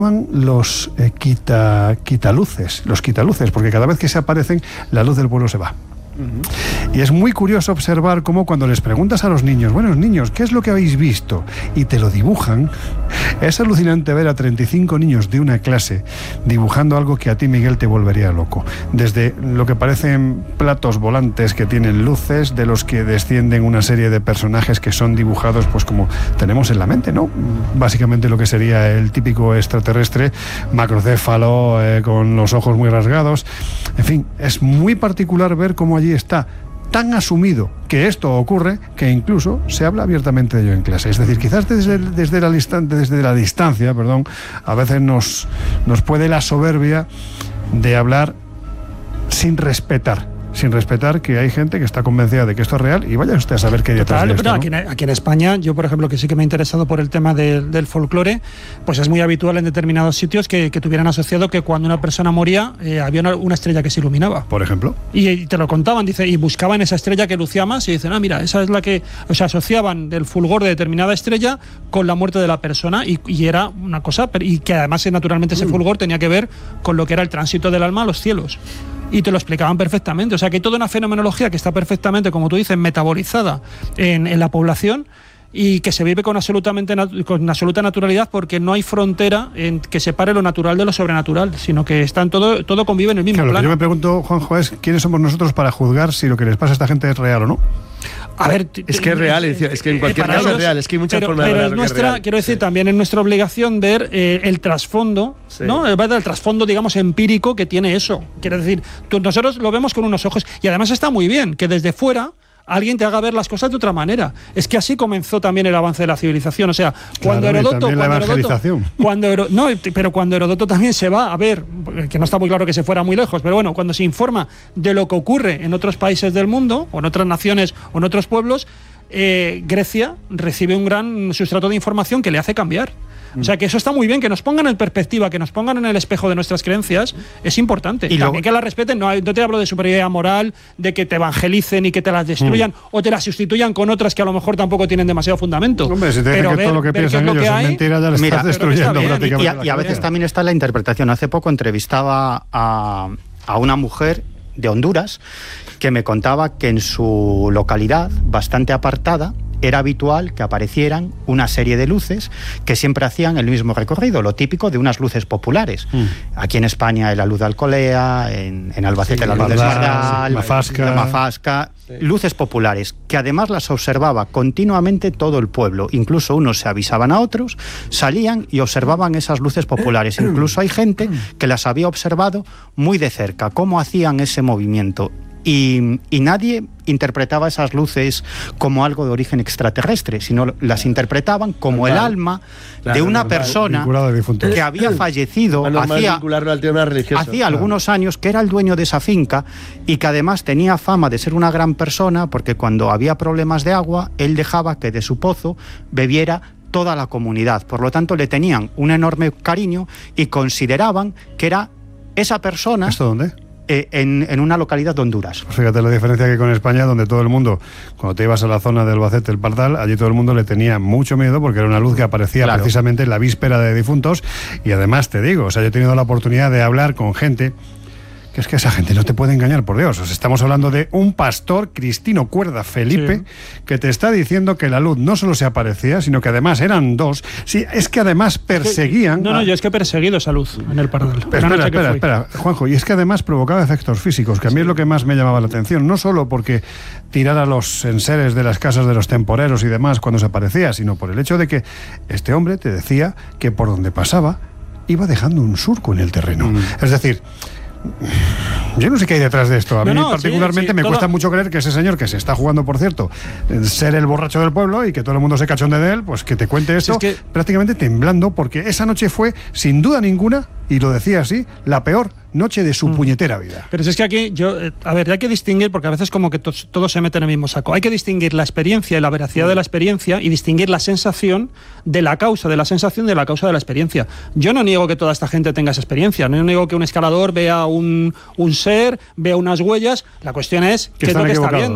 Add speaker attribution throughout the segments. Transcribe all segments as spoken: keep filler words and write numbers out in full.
Speaker 1: los eh, quita, quitaluces, los quitaluces, porque cada vez que se aparecen, la luz del pueblo se va. Uh-huh. Y es muy curioso observar cómo cuando les preguntas a los niños, bueno, niños, ¿qué es lo que habéis visto? Y te lo dibujan. Es alucinante ver a treinta y cinco niños de una clase dibujando algo que a ti, Miguel, te volvería loco. Desde lo que parecen platos volantes que tienen luces, de los que descienden una serie de personajes que son dibujados pues como tenemos en la mente, ¿no? Básicamente lo que sería el típico extraterrestre macrocéfalo, eh, con los ojos muy rasgados. En fin, es muy particular ver cómo allí está tan asumido que esto ocurre que incluso se habla abiertamente de ello en clase. Es decir, quizás desde, desde, la, desde la distancia, perdón, a veces nos, nos puede la soberbia de hablar sin respetar. Sin respetar que hay gente que está convencida de que esto es real y vaya usted a saber qué hay detrás de esto, ¿no?
Speaker 2: Aquí, en, aquí en España, yo por ejemplo, que sí que me he interesado por el tema de, del folclore, pues es muy habitual en determinados sitios que, que tuvieran asociado que cuando una persona moría eh, había una, una estrella que se iluminaba.
Speaker 1: Por ejemplo.
Speaker 2: Y, y te lo contaban, dice, y buscaban esa estrella que lucía más y dicen, ah, mira, esa es la que, o sea, asociaban del fulgor de determinada estrella con la muerte de la persona y, y era una cosa, y que además naturalmente ese fulgor tenía que ver con lo que era el tránsito del alma a los cielos. Y te lo explicaban perfectamente. O sea, que hay toda una fenomenología que está perfectamente, como tú dices, metabolizada en, en la población y que se vive con, absolutamente, con absoluta naturalidad porque no hay frontera en que separe lo natural de lo sobrenatural, sino que están todo, todo convive en el mismo
Speaker 1: claro,
Speaker 2: plano.
Speaker 1: Lo que yo me pregunto, Juanjo, es quiénes somos nosotros para juzgar si lo que les pasa a esta gente es real o no.
Speaker 2: A ver,
Speaker 3: es que es real, es, es que en cualquier caso ellos, es real, es que hay muchas
Speaker 2: pero,
Speaker 3: formas
Speaker 2: pero
Speaker 3: de
Speaker 2: hablar. Pero es quiero decir,
Speaker 3: sí.
Speaker 2: también es nuestra obligación ver eh, el trasfondo, sí. ¿no? El, el trasfondo, digamos, empírico que tiene eso. Quiero decir, tú, nosotros lo vemos con unos ojos y además está muy bien que desde fuera alguien te haga ver las cosas de otra manera. Es que así comenzó también el avance de la civilización. O sea, cuando
Speaker 1: claro,
Speaker 2: Herodoto...
Speaker 1: Cuando
Speaker 2: la
Speaker 1: evangelización.
Speaker 2: Herodoto, cuando Hero, no, pero cuando Herodoto también se va a ver, que no está muy claro que se fuera muy lejos, pero bueno, cuando se informa de lo que ocurre en otros países del mundo, o en otras naciones, o en otros pueblos, eh, Grecia recibe un gran sustrato de información que le hace cambiar. O sea, que eso está muy bien, que nos pongan en perspectiva, que nos pongan en el espejo de nuestras creencias, es importante. Y también lo... que las respeten, no, no te hablo de superioridad moral, de que te evangelicen y que te las destruyan, mm. o te las sustituyan con otras que a lo mejor tampoco tienen demasiado fundamento.
Speaker 1: Hombre, si te dicen que ver, todo lo que piensan ellos es hay, mentira, ya le estás destruyendo prácticamente.
Speaker 4: Y, y a veces también está la interpretación. Hace poco entrevistaba a, a una mujer de Honduras que me contaba que en su localidad, bastante apartada, era habitual que aparecieran una serie de luces que siempre hacían el mismo recorrido, lo típico de unas luces populares. Mm. Aquí en España la luz de Alcolea, en, en Albacete sí, la luz de Esmardal,
Speaker 1: Mafasca,
Speaker 4: la Mafasca, sí. Luces populares, que además las observaba continuamente todo el pueblo. Incluso unos se avisaban a otros, salían y observaban esas luces populares. Incluso hay gente que las había observado muy de cerca, cómo hacían ese movimiento. Y, y nadie interpretaba esas luces como algo de origen extraterrestre, sino las interpretaban como claro, el alma claro, de una normal, persona que había fallecido hacía, hacía algunos claro. años, que era el dueño de esa finca y que además tenía fama de ser una gran persona porque cuando había problemas de agua, él dejaba que de su pozo bebiera toda la comunidad. Por lo tanto, le tenían un enorme cariño y consideraban que era esa persona...
Speaker 1: ¿Esto dónde?
Speaker 4: En, en una localidad de Honduras.
Speaker 1: Pues fíjate la diferencia que con España, donde todo el mundo, cuando te ibas a la zona de Albacete, el Pardal, allí todo el mundo le tenía mucho miedo porque era una luz que aparecía claro. precisamente en la víspera de difuntos. Y además te digo, o sea, yo he tenido la oportunidad de hablar con gente que es que esa gente no te puede engañar, por Dios. O sea, estamos hablando de un pastor, Cristino Cuerda Felipe, sí. que te está diciendo que la luz no solo se aparecía, sino que además eran dos. Sí, es que además perseguían...
Speaker 2: Es que, no, no, yo es que he perseguido esa luz en el Pardal.
Speaker 1: Espera, espera, espera, Juanjo, y es que además provocaba efectos físicos, que a mí sí. es lo que más me llamaba la atención. No solo porque tirara los enseres de las casas de los temporeros y demás cuando se aparecía, sino por el hecho de que este hombre te decía que por donde pasaba iba dejando un surco en el terreno. Mm. Es decir... Yo no sé qué hay detrás de esto. A no, mí no, particularmente sí, sí, me todo... cuesta mucho creer que ese señor que se está jugando, por cierto, ser el borracho del pueblo y que todo el mundo se cachonde de él, pues que te cuente esto sí, es que... prácticamente temblando, porque esa noche fue, sin duda ninguna, y lo decía así, la peor noche de su mm. puñetera vida.
Speaker 2: Pero si es que aquí, yo, eh, a ver, hay que distinguir, porque a veces como que to- todo se mete en el mismo saco. Hay que distinguir la experiencia y la veracidad mm. de la experiencia y distinguir la sensación de la causa, de la sensación de la causa de la experiencia. Yo no niego que toda esta gente tenga esa experiencia, no niego que un escalador vea un, un ser, vea unas huellas. La cuestión es qué es lo que está viendo.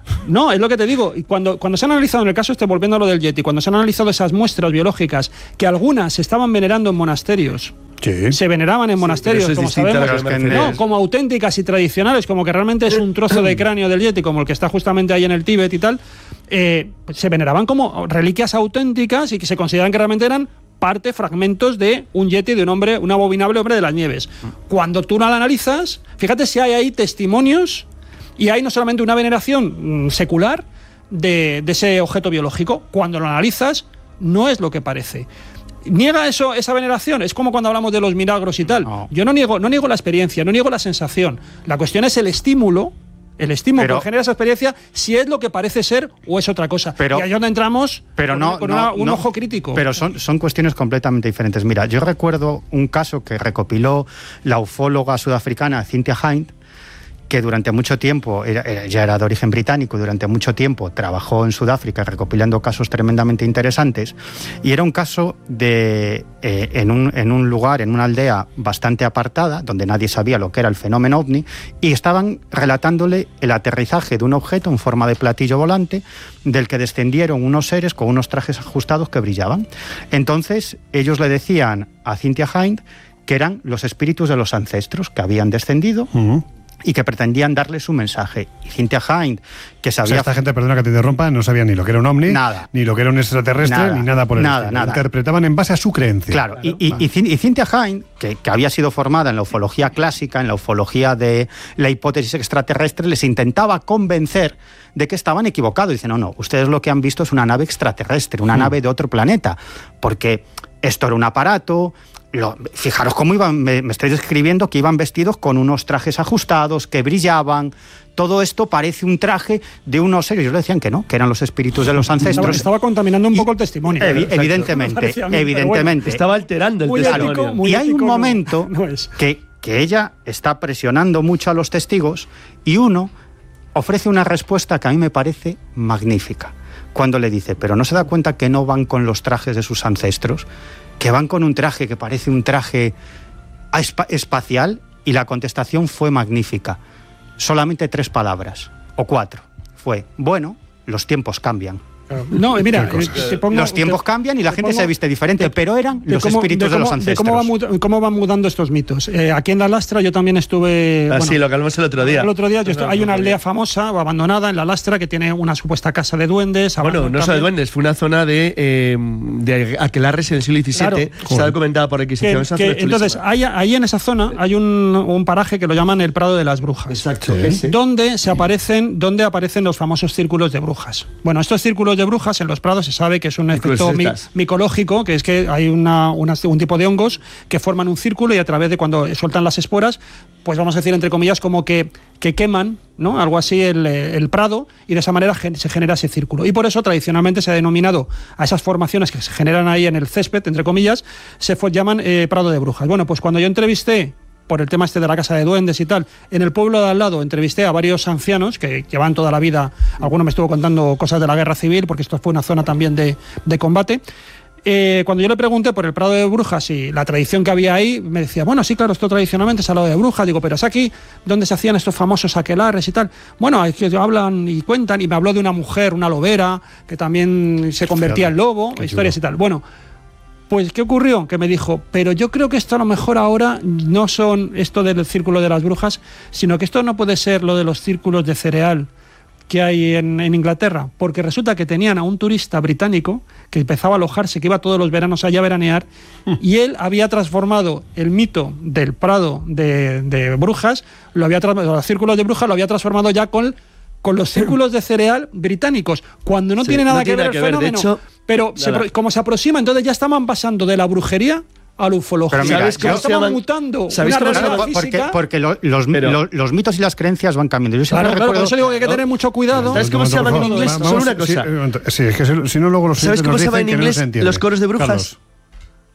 Speaker 2: No, es lo que te digo. Y cuando, cuando se han analizado, en el caso este, volviendo a lo del Yeti, cuando se han analizado esas muestras biológicas, que algunas se estaban venerando en monasterios,
Speaker 1: Sí.
Speaker 2: se veneraban en monasterios,
Speaker 3: sí,
Speaker 2: como sabemos, no, como auténticas y tradicionales, como que realmente es un trozo de cráneo del Yeti, como el que está justamente ahí en el Tíbet y tal, eh, pues se veneraban como reliquias auténticas y que se consideran que realmente eran parte, fragmentos de un Yeti, de un hombre, un abominable hombre de las nieves. Cuando tú lo analizas, fíjate si hay ahí testimonios y hay no solamente una veneración mmm, secular de, de ese objeto biológico. Cuando lo analizas, no es lo que parece. ¿Niega eso, esa veneración? Es como cuando hablamos de los milagros y tal. No. Yo no niego, no niego la experiencia, no niego la sensación. La cuestión es el estímulo, el estímulo pero, que genera esa experiencia, si es lo que parece ser o es otra cosa.
Speaker 4: Pero,
Speaker 2: y ahí es donde entramos
Speaker 4: pero
Speaker 2: con,
Speaker 4: no,
Speaker 2: con
Speaker 4: no,
Speaker 2: una, un
Speaker 4: no,
Speaker 2: ojo crítico.
Speaker 4: Pero son, son cuestiones completamente diferentes. Mira, yo recuerdo un caso que recopiló la ufóloga sudafricana Cynthia Hind, que durante mucho tiempo, era, ya era de origen británico, durante mucho tiempo trabajó en Sudáfrica recopilando casos tremendamente interesantes, y era un caso de eh, en, un, en un lugar, en una aldea bastante apartada, donde nadie sabía lo que era el fenómeno ovni, y estaban relatándole el aterrizaje de un objeto en forma de platillo volante, del que descendieron unos seres con unos trajes ajustados que brillaban. Entonces ellos le decían a Cynthia Hind que eran los espíritus de los ancestros que habían descendido, uh-huh, y que pretendían darle su mensaje. Y Cynthia Hind, que sabía... O sea,
Speaker 1: esta gente, perdona que te interrumpa, no sabía ni lo que era un ovni,
Speaker 4: nada,
Speaker 1: ni lo que era un extraterrestre, nada, ni nada por el
Speaker 4: nada,
Speaker 1: estilo.
Speaker 4: Nada.
Speaker 1: Interpretaban en base a su creencia.
Speaker 4: Claro, claro. Y, y, y, y Cynthia Hind, que, que había sido formada en la ufología clásica, en la ufología de la hipótesis extraterrestre, les intentaba convencer de que estaban equivocados. Dicen, no, no, ustedes lo que han visto es una nave extraterrestre, una hmm. nave de otro planeta, porque esto era un aparato... Lo, fijaros cómo iban, me, me estáis describiendo que iban vestidos con unos trajes ajustados, que brillaban. Todo esto parece un traje de unos seres. Ellos le decían que no, que eran los espíritus de los ancestros.
Speaker 2: Estaba, estaba contaminando un poco el testimonio.
Speaker 4: Evi evidentemente, evidentemente.
Speaker 3: Bueno, estaba alterando el
Speaker 2: muy
Speaker 3: testimonio.
Speaker 2: Ético, muy
Speaker 4: y hay un
Speaker 2: ético,
Speaker 4: momento
Speaker 2: no, no es.
Speaker 4: que, que ella está presionando mucho a los testigos y uno ofrece una respuesta que a mí me parece magnífica. Cuando le dice, pero no se da cuenta que no van con los trajes de sus ancestros, que van con un traje que parece un traje espacial, y la contestación fue magnífica. Solamente tres palabras, o cuatro. Fue, bueno, los tiempos cambian.
Speaker 2: No, mira, te pongo,
Speaker 4: los tiempos
Speaker 2: te,
Speaker 4: cambian y la gente
Speaker 2: pongo,
Speaker 4: se viste diferente,
Speaker 2: de,
Speaker 4: pero eran
Speaker 2: de
Speaker 4: los
Speaker 2: cómo,
Speaker 4: espíritus de,
Speaker 2: de, cómo,
Speaker 4: de los ancestros.
Speaker 2: De cómo, va, cómo van mudando estos mitos. Eh, aquí en La Lastra yo también estuve...
Speaker 3: Ah,
Speaker 2: bueno,
Speaker 3: sí, lo que hablamos el otro día.
Speaker 2: El otro día yo estuve, hay una aldea famosa o abandonada en La Lastra que tiene una supuesta casa de duendes.
Speaker 3: Bueno, no solo de duendes, fue una zona de, eh, de aquelarres en el siglo diecisiete. Claro. Está documentada por adquisición.
Speaker 2: Que, que, entonces, hay, ahí en esa zona hay un, un paraje que lo llaman el Prado de las Brujas.
Speaker 3: Exacto.
Speaker 2: Sí. Donde, se aparecen, donde aparecen los famosos círculos de brujas. Bueno, estos círculos de brujas en los prados se sabe que es un efecto mi, micológico, que es que hay una, una, un tipo de hongos que forman un círculo y a través de cuando sueltan las esporas, pues vamos a decir entre comillas como que, que queman, ¿no? Algo así el, el prado, y de esa manera gen, se genera ese círculo. Y por eso tradicionalmente se ha denominado a esas formaciones que se generan ahí en el césped, entre comillas, se fue, llaman eh, Prado de Brujas. Bueno, pues cuando yo entrevisté por el tema este de la casa de duendes y tal, en el pueblo de al lado entrevisté a varios ancianos que llevan toda la vida, alguno me estuvo contando cosas de la guerra civil, porque esto fue una zona también de, de combate. Eh, cuando yo le pregunté por el Prado de Brujas y la tradición que había ahí, me decía, bueno, sí, claro, esto tradicionalmente es al lado de Brujas. Digo, pero es aquí donde se hacían estos famosos aquelarres y tal. Bueno, es que hablan y cuentan, y me habló de una mujer, una lobera, que también se convertía en lobo, historias y tal. Bueno, pues, ¿qué ocurrió? Que me dijo, pero yo creo que esto a lo mejor ahora no son esto del círculo de las brujas, sino que esto no puede ser lo de los círculos de cereal que hay en, en Inglaterra, porque resulta que tenían a un turista británico que empezaba a alojarse, que iba todos los veranos allá a veranear, mm. y él había transformado el mito del Prado de, de brujas, lo había los círculos de brujas lo había transformado ya con con los círculos de cereal británicos, cuando no sí, tiene nada no que tiene ver el fenómeno, de hecho, pero se, como se aproxima, entonces ya estaban pasando de la brujería a la ufología.
Speaker 4: Pero mira, ¿sabes
Speaker 2: estaban llaman, mutando
Speaker 3: ¿sabéis
Speaker 2: una
Speaker 3: cómo se llama?
Speaker 4: Porque, porque lo, los,
Speaker 3: pero,
Speaker 4: lo, los mitos y las creencias van cambiando. Yo
Speaker 2: claro,
Speaker 4: recuerdo,
Speaker 2: claro, por eso digo que hay que tener mucho cuidado.
Speaker 3: ¿Sabes cómo se llaman en inglés?
Speaker 1: Vamos,
Speaker 3: Solo una cosa.
Speaker 1: Sí, sí, es que si no luego los
Speaker 3: ¿sabes cómo se llama en inglés
Speaker 1: no
Speaker 3: los coros de brujas?
Speaker 1: Carlos.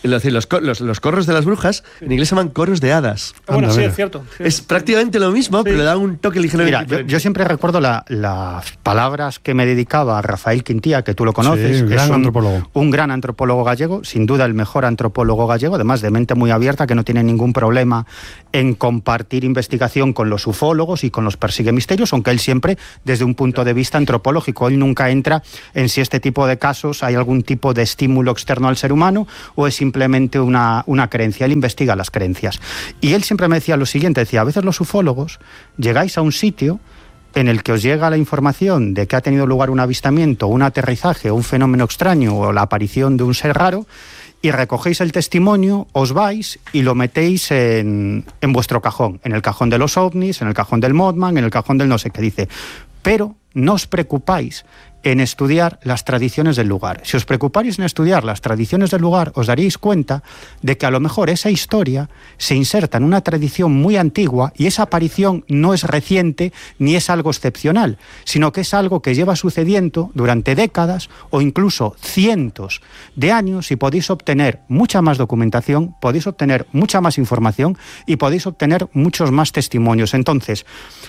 Speaker 3: Los, los, los, los corros de las brujas en inglés se llaman corros de hadas.
Speaker 2: Bueno,
Speaker 1: Anda,
Speaker 2: sí,
Speaker 1: mira.
Speaker 2: es cierto. Sí.
Speaker 3: Es prácticamente lo mismo, sí, pero le da un toque ligeramente
Speaker 4: Mira, yo,
Speaker 3: diferente.
Speaker 4: yo siempre recuerdo la- las palabras que me dedicaba Rafael Quintía, que tú lo conoces,
Speaker 1: Sí,
Speaker 4: que
Speaker 1: gran
Speaker 4: es un,
Speaker 1: antropólogo.
Speaker 4: un gran antropólogo gallego, sin duda el mejor antropólogo gallego, además de mente muy abierta, que no tiene ningún problema en compartir investigación con los ufólogos y con los persigue misterios, aunque él siempre desde un punto de vista antropológico. Él nunca entra en si este tipo de casos hay algún tipo de estímulo externo al ser humano o es simplemente una, una creencia. Él investiga las creencias. Y él siempre me decía lo siguiente, decía, a veces los ufólogos llegáis a un sitio en el que os llega la información de que ha tenido lugar un avistamiento, un aterrizaje, un fenómeno extraño o la aparición de un ser raro, y recogéis el testimonio, os vais y lo metéis en, en vuestro cajón, en el cajón de los ovnis, en el cajón del Mothman, en el cajón del no sé qué dice. Pero no os preocupáis en estudiar las tradiciones del lugar. Si os preocupáis en estudiar las tradiciones del lugar, os daréis cuenta de que a lo mejor esa historia se inserta en una tradición muy antigua y esa aparición no es reciente ni es algo excepcional, sino que es algo que lleva sucediendo durante décadas o incluso cientos de años, y podéis obtener mucha más documentación, podéis obtener mucha más información y podéis obtener muchos más testimonios. Entonces,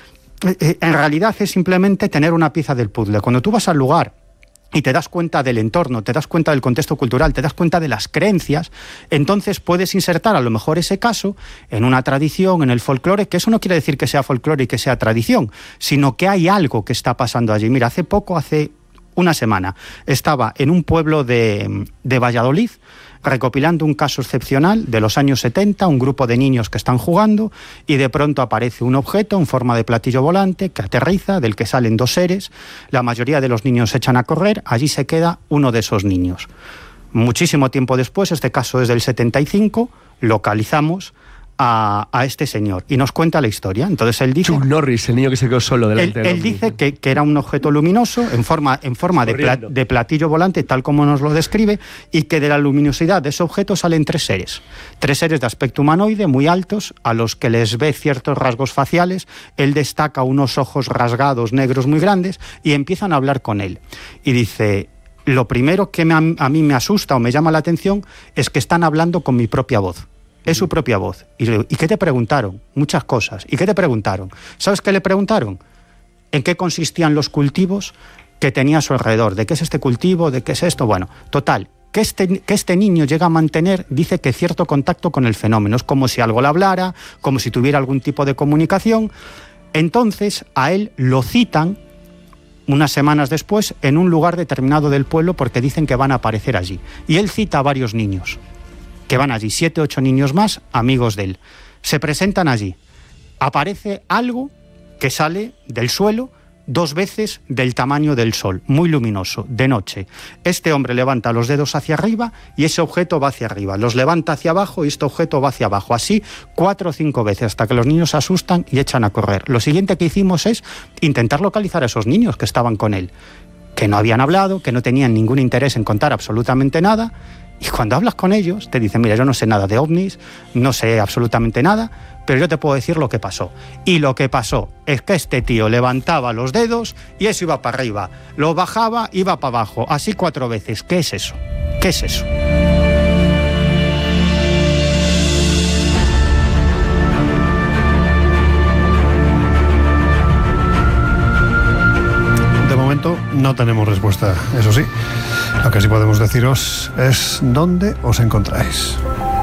Speaker 4: en realidad es simplemente tener una pieza del puzzle. Cuando tú vas al lugar y te das cuenta del entorno, te das cuenta del contexto cultural, te das cuenta de las creencias, entonces puedes insertar a lo mejor ese caso en una tradición, en el folclore, que eso no quiere decir que sea folclore y que sea tradición, sino que hay algo que está pasando allí. Mira, hace poco, hace una semana, estaba en un pueblo de, de Valladolid, recopilando un caso excepcional de los años setenta, un grupo de niños que están jugando y de pronto aparece un objeto en forma de platillo volante que aterriza, del que salen dos seres, la mayoría de los niños se echan a correr, allí se queda uno de esos niños. Muchísimo tiempo después, este caso es del setenta y cinco, localizamos a, a este señor y nos cuenta la historia. Entonces él dice...
Speaker 3: Chuck Norris, el niño que se quedó solo delante
Speaker 4: Él,
Speaker 3: del
Speaker 4: él
Speaker 3: ovni.
Speaker 4: dice que, que era un objeto luminoso en forma, en forma de, pla-
Speaker 3: Corriendo.
Speaker 4: de platillo volante, tal como nos lo describe, y que de la luminosidad de ese objeto salen tres seres. Tres seres de aspecto humanoide, muy altos, a los que les ve ciertos rasgos faciales. Él destaca unos ojos rasgados, negros, muy grandes, y empiezan a hablar con él. Y dice... Lo primero que me, a mí me asusta o me llama la atención es que están hablando con mi propia voz. Es su propia voz. Y, le digo, ¿y qué te preguntaron? Muchas cosas. ¿Y qué te preguntaron? ¿Sabes qué le preguntaron? ¿En qué consistían los cultivos que tenía a su alrededor? ¿De qué es este cultivo? ¿De qué es esto? Bueno, total, que este, que este niño llega a mantener, dice que cierto contacto con el fenómeno. Es como si algo le hablara, como si tuviera algún tipo de comunicación. Entonces, a él lo citan unas semanas después en un lugar determinado del pueblo porque dicen que van a aparecer allí. Y él cita a varios niños que van allí, siete, ocho niños más, amigos de él. Se presentan allí. Aparece algo que sale del suelo dos veces del tamaño del sol, muy luminoso, de noche. Este hombre levanta los dedos hacia arriba y ese objeto va hacia arriba. Los levanta hacia abajo y este objeto va hacia abajo. Así cuatro o cinco veces hasta que los niños se asustan y echan a correr. Lo siguiente que hicimos es intentar localizar a esos niños que estaban con él, que no habían hablado, que no tenían ningún interés en contar absolutamente nada. Y cuando hablas con ellos, te dicen, mira, yo no sé nada de ovnis, no sé absolutamente nada, pero yo te puedo decir lo que pasó. Y lo que pasó es que este tío levantaba los dedos y eso iba para arriba. Lo bajaba, iba para abajo. Así cuatro veces. ¿Qué es eso? ¿Qué es eso?
Speaker 1: De momento no tenemos respuesta, eso sí. Lo que sí podemos deciros es dónde os encontráis.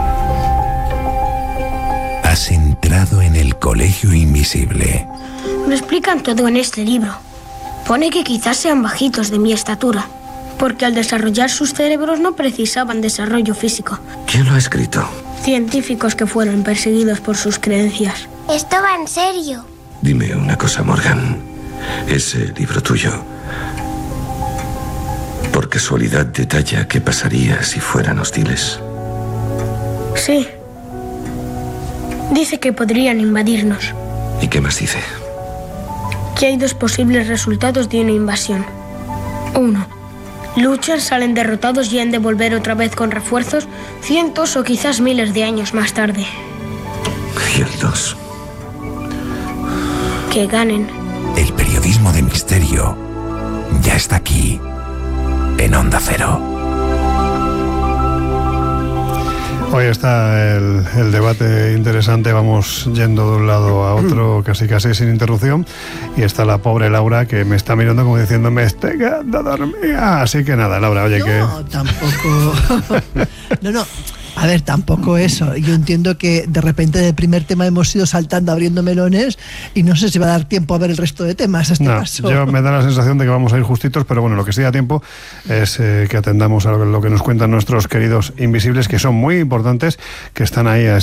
Speaker 5: Has entrado en el colegio invisible.
Speaker 6: Lo explican todo en este libro. Pone que quizás sean bajitos de mi estatura, porque al desarrollar sus cerebros no precisaban desarrollo físico.
Speaker 5: ¿Quién lo ha escrito?
Speaker 6: Científicos que fueron perseguidos por sus creencias.
Speaker 7: Esto va en serio.
Speaker 5: Dime una cosa, Morgan. Ese libro tuyo, ¿por casualidad detalla qué pasaría si fueran hostiles?
Speaker 6: Sí. Dice que podrían invadirnos.
Speaker 5: ¿Y qué más dice?
Speaker 6: Que hay dos posibles resultados de una invasión. Uno, luchan, salen derrotados y han de volver otra vez con refuerzos cientos o quizás miles de años más tarde.
Speaker 5: Y el dos.
Speaker 6: Que ganen.
Speaker 5: El periodismo de misterio ya está aquí, en Onda Cero.
Speaker 1: Hoy está el, el debate interesante, vamos yendo de un lado a otro casi casi sin interrupción, y está la pobre Laura que me está mirando como diciendo me estoy quedando dormida. Así que nada, Laura, oye,
Speaker 7: no,
Speaker 1: que...
Speaker 7: No, tampoco... no, no... A ver, tampoco eso. Yo entiendo que de repente del primer tema hemos ido saltando, abriendo melones, y no sé si va a dar tiempo a ver el resto de temas a este
Speaker 1: no,
Speaker 7: paso.
Speaker 1: Yo me da la sensación de que vamos a ir justitos, pero bueno, lo que sí da tiempo es eh, que atendamos a lo, lo que nos cuentan nuestros queridos invisibles, que son muy importantes, que están ahí a